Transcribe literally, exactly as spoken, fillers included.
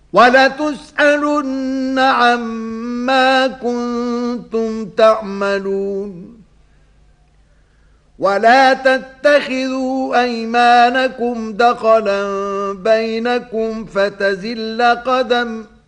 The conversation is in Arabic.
وَلَتُسْأَلُنَّ عَمَّا كُنتُمْ تَعْمَلُونَ وَلَا تَتَّخِذُوا أَيْمَانَكُمْ دَخَلًا بَيْنَكُمْ فَتَزِلَّ قَدَمٌ